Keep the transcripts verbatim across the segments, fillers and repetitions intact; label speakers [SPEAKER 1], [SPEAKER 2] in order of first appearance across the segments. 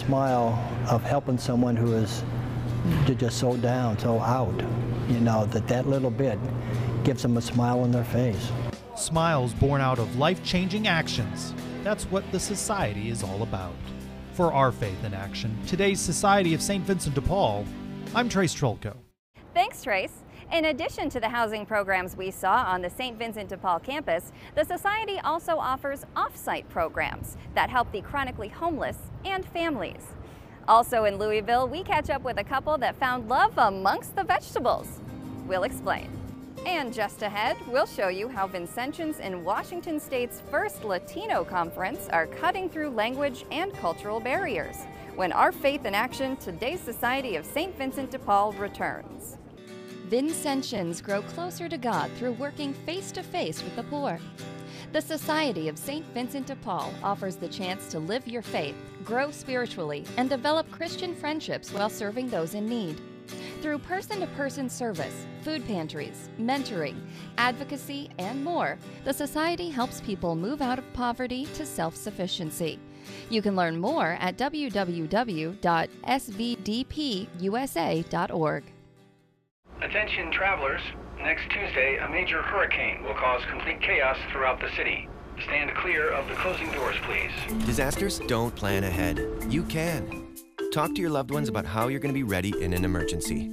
[SPEAKER 1] smile of helping someone who is just so down, so out, you know, that that little bit gives them a smile on their face.
[SPEAKER 2] Smiles born out of life-changing actions. That's what the Society is all about. For Our Faith in Action, today's Society of Saint Vincent de Paul, I'm Trace Trolko.
[SPEAKER 3] Thanks, Trace. In addition to the housing programs we saw on the Saint Vincent de Paul campus, the Society also offers off-site programs that help the chronically homeless and families. Also in Louisville, we catch up with a couple that found love amongst the vegetables. We'll explain. And just ahead, we'll show you how Vincentians in Washington State's first Latino conference are cutting through language and cultural barriers. When Our Faith in Action, today's Society of Saint Vincent de Paul returns. Vincentians grow closer to God through working face-to-face with the poor. The Society of Saint Vincent de Paul offers the chance to live your faith, grow spiritually, and develop Christian friendships while serving those in need. Through person-to-person service, food pantries, mentoring, advocacy, and more, the Society helps people move out of poverty to self-sufficiency. You can learn more at w w w dot s v d p u s a dot org.
[SPEAKER 4] Attention travelers, next Tuesday a major hurricane will cause complete chaos throughout the city. Stand clear of the closing doors, please.
[SPEAKER 5] Disasters don't plan ahead. You can. Talk to your loved ones about how you're going to be ready in an emergency.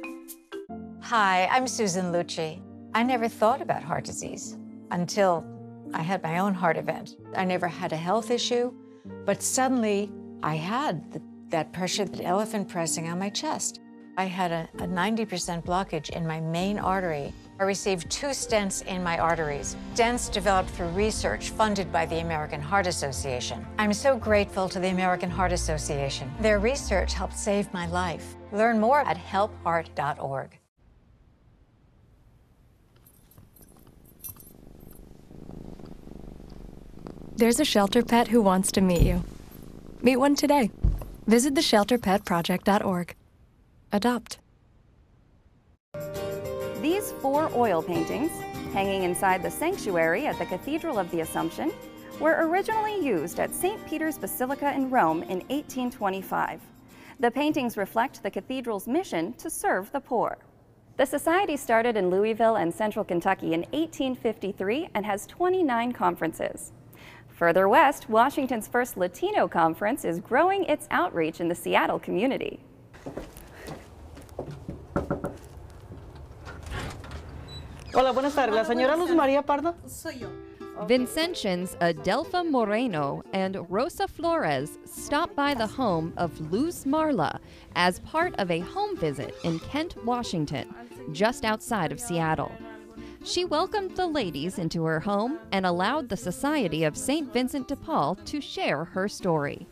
[SPEAKER 6] Hi, I'm Susan Lucci. I never thought about heart disease until I had my own heart event. I never had a health issue, but suddenly I had the, that pressure, that elephant pressing on my chest. I had a, a ninety percent blockage in my main artery. I received two stents in my arteries. Stents developed through research funded by the American Heart Association. I'm so grateful to the American Heart Association. Their research helped save my life. Learn more at help heart dot org.
[SPEAKER 7] There's a shelter pet who wants to meet you. Meet one today. Visit the shelter pet project dot org. Adopt.
[SPEAKER 3] These four oil paintings, hanging inside the sanctuary at the Cathedral of the Assumption, were originally used at Saint Peter's Basilica in Rome in eighteen twenty-five. The paintings reflect the cathedral's mission to serve the poor. The Society started in Louisville and Central Kentucky in eighteen fifty-three and has twenty-nine conferences. Further west, Washington's first Latino conference is growing its outreach in the Seattle community.
[SPEAKER 8] Hola, buenas tardes. La señora Luz María Pardo?
[SPEAKER 9] Soy yo.
[SPEAKER 3] Vincentians Adelpha Moreno and Rosa Flores stopped by the home of Luz Marla as part of a home visit in Kent, Washington, just outside of Seattle. She welcomed the ladies into her home and allowed the Society of Saint Vincent de Paul to share her story.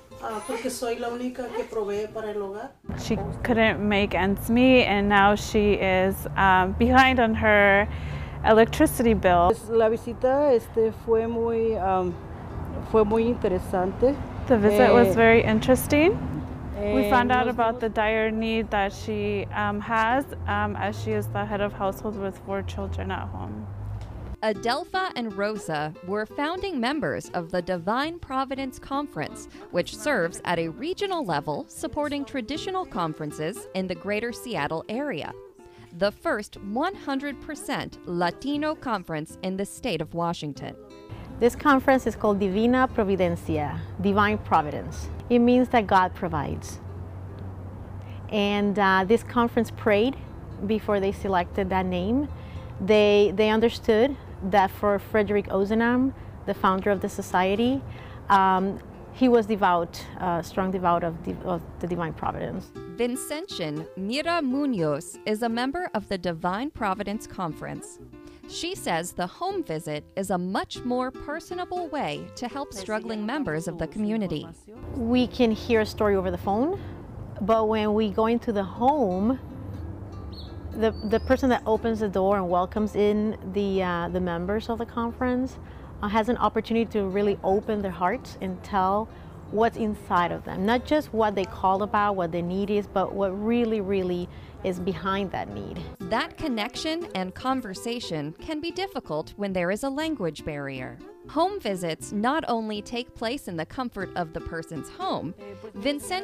[SPEAKER 10] She couldn't make ends meet, and now she is um, behind on her electricity bill.
[SPEAKER 8] La visita este, fue muy, um, fue muy interesante.
[SPEAKER 10] The visit
[SPEAKER 8] eh,
[SPEAKER 10] was very interesting.
[SPEAKER 8] eh,
[SPEAKER 10] We found out about the dire need that she um, has um, as she is the head of household with four children at home.
[SPEAKER 3] Adelpha and Rosa were founding members of the Divine Providence Conference, which serves at a regional level supporting traditional conferences in the greater Seattle area. The first one hundred percent Latino conference in the state of Washington.
[SPEAKER 11] This conference is called Divina Providencia, Divine Providence. It means that God provides. And uh, this conference prayed before they selected that name. They, they understood that for Frederick Ozanam, the founder of the society, um, he was devout, uh, strong devout of, the, of the Divine Providence.
[SPEAKER 3] Vincentian Mira Munoz is a member of the Divine Providence Conference. She says the home visit is a much more personable way to help struggling members of the community.
[SPEAKER 11] We can hear a story over the phone, but when we go into the home, the, the person that opens the door and welcomes in the, uh, the members of the conference uh, has an opportunity to really open their hearts and tell what's inside of them. Not just what they call about, what their need is, but what really, really is behind that need.
[SPEAKER 3] That connection and conversation can be difficult when there is a language barrier. Home visits not only take place in the comfort of the person's home, Vincent